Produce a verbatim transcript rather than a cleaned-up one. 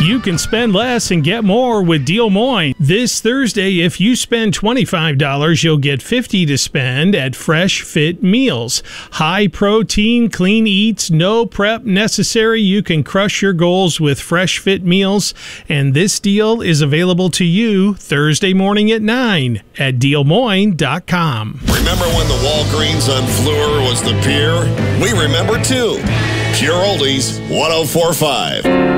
You can spend less and get more with Des Moines. This Thursday, if you spend twenty-five dollars, you'll get fifty dollars to spend at Fresh Fit Meals. High protein, clean eats, no prep necessary. You can crush your goals with Fresh Fit Meals, and this deal is available to you Thursday morning at nine at Des Moines dot com. Remember when the Walgreens on Fleur was the pier? We remember too. Pure Oldies, one oh four point five.